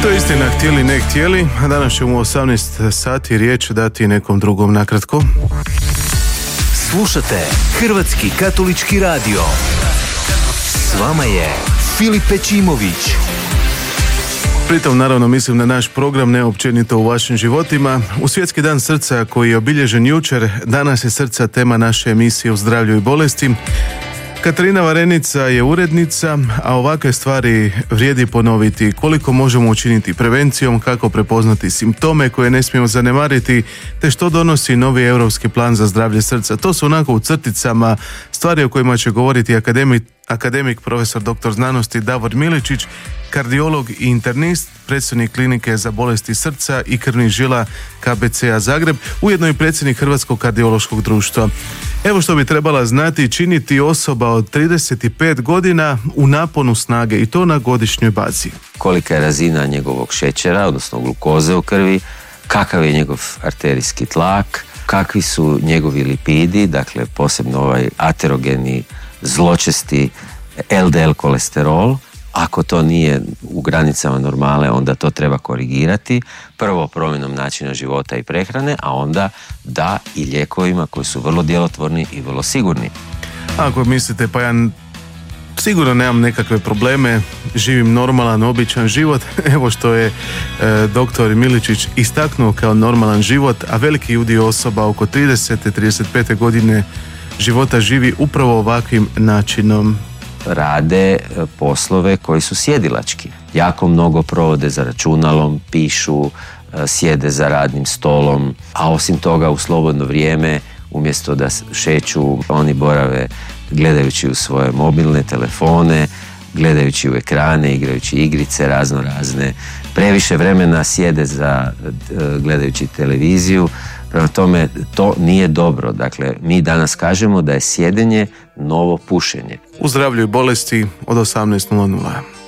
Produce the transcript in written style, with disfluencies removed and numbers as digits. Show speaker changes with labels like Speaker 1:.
Speaker 1: To je istina, htjeli ne htjeli, a danas ćemo u 18 sati riječ dati nekom drugom nakratko.
Speaker 2: Slušate Hrvatski katolički radio. S vama je Filip Pečimović.
Speaker 1: Pritom naravno mislim na naš program, ne općenito u vašim životima. U Svjetski dan srca koji je obilježen jučer, danas je srca tema naše emisije o zdravlju i bolesti. Katarina Varenica je urednica, a ovakve stvari vrijedi ponoviti. Koliko možemo učiniti prevencijom, kako prepoznati simptome koje ne smijemo zanemariti, te što donosi novi europski plan za zdravlje srca. To su onako u crticama stvari o kojima će govoriti akademik profesor dr. znanosti Davor Miličić, kardiolog i internist, predsjednik klinike za bolesti srca i krvnih žila KBC-a Zagreb, ujedno i predsjednik Hrvatskog kardiološkog društva. Evo što bi trebala znati činiti osoba od 35 godina u naponu snage i to na godišnjoj bazi.
Speaker 3: Kolika je razina njegovog šećera, odnosno glukoze u krvi, kakav je njegov arterijski tlak, kakvi su njegovi lipidi, dakle posebno ovaj aterogeni, zločesti LDL kolesterol. Ako to nije u granicama normale, onda to treba korigirati. Prvo promjenom načina života i prehrane, a onda da i lijekovima koji su vrlo djelotvorni i vrlo sigurni.
Speaker 1: Ako mislite, pa ja sigurno nemam nekakve probleme, živim normalan, običan život, evo što je doktor Miličić istaknuo kao normalan život, a veliki udio osoba oko 30-35 godine života živi upravo ovakvim načinom.
Speaker 3: Rade poslove koji su sjedilački. Jako mnogo provode za računalom, pišu, sjede za radnim stolom, a osim toga u slobodno vrijeme umjesto da šeću, oni borave gledajući u svoje mobilne telefone, gledajući u ekrane, igrajući igrice razne. Previše vremena sjede gledajući televiziju. Prema tome, to nije dobro. Dakle, mi danas kažemo da je sjedenje novo pušenje.
Speaker 1: U zdravlju i bolesti od 18:00.